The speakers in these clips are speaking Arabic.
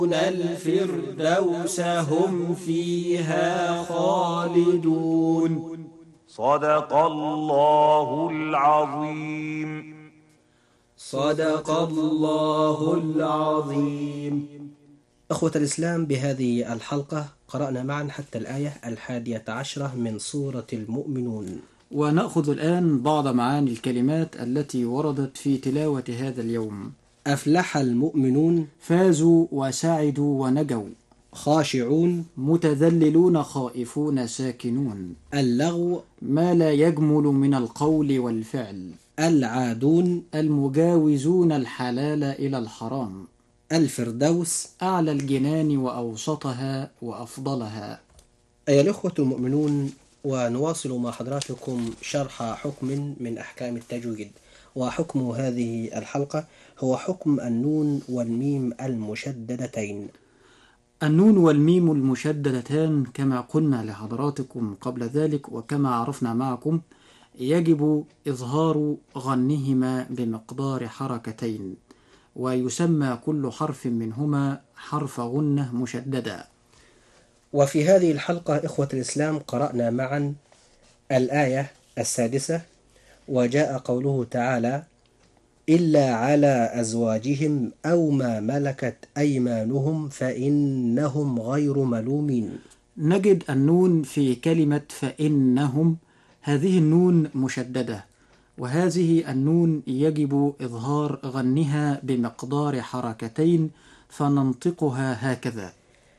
الفردوس هم فيها خالدون. صدق الله العظيم. صدق الله العظيم. أخوة الإسلام، بهذه الحلقة قرأنا معا حتى الآية 11 من سورة المؤمنون، ونأخذ الآن بعض معاني الكلمات التي وردت في تلاوة هذا اليوم. أفلح المؤمنون، فازوا وسعدوا ونجوا. خاشعون، متذللون خائفون ساكنون. اللغو، ما لا يجمل من القول والفعل. العادون، المجاوزون الحلال إلى الحرام. الفردوس، أعلى الجنان وأوسطها وأفضلها. أيها الأخوة المؤمنون، ونواصل مع حضراتكم شرح حكم من أحكام التجويد، وحكم هذه الحلقة هو حكم النون والميم المشددتين. النون والميم المشددتان كما قلنا لحضراتكم قبل ذلك وكما عرفنا معكم يجب إظهار غنهما بمقدار حركتين، ويسمى كل حرف منهما حرف غنة مشددة. وفي هذه الحلقة إخوة الإسلام قرأنا معا الآية 6، وجاء قوله تعالى: إلا على أزواجهم أو ما ملكت أيمانهم فإنهم غير ملومين. نجد النون في كلمة فإنهم، هذه النون مشددة، وهذه النون يجب إظهار غنها بمقدار حركتين، فننطقها هكذا: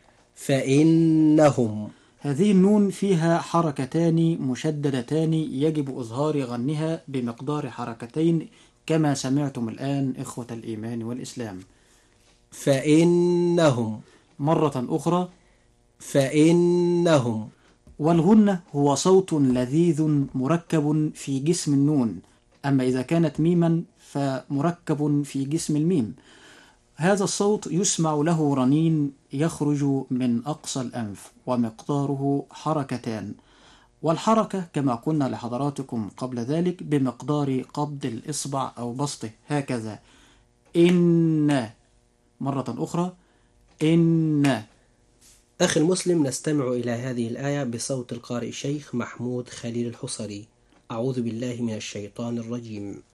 فإنهم. هذه النون فيها حركتان مشددتان يجب إظهار غنها بمقدار حركتين كما سمعتم الآن إخوة الإيمان والإسلام. فإنهم. مرة أخرى: فإنهم. والغنة هو صوت لذيذ مركب في جسم النون، أما إذا كانت ميما فمركب في جسم الميم. هذا الصوت يسمع له رنين يخرج من أقصى الأنف ومقداره حركتان، والحركة كما قلنا لحضراتكم قبل ذلك بمقدار قبض الإصبع أو بسطه هكذا. إن. مرة أخرى: إن. أخي المسلم، نستمع إلى هذه الآية بصوت القارئ الشيخ محمود خليل الحصري. أعوذ بالله من الشيطان الرجيم.